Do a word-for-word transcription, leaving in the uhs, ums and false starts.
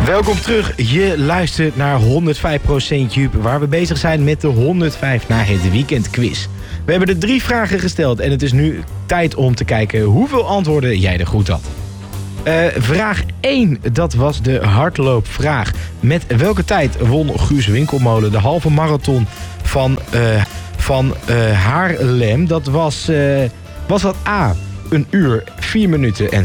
Welkom terug. Je luistert naar honderdvijf procent Joep, waar we bezig zijn met de honderdvijf naar het weekend quiz. We hebben er drie vragen gesteld en het is nu tijd om te kijken hoeveel antwoorden jij er goed had. Uh, vraag één, dat was de hardloopvraag. Met welke tijd won Guus Winkelmolen de halve marathon van, uh, van uh, Haarlem? Dat was, uh, was dat A, een uur, vier minuten en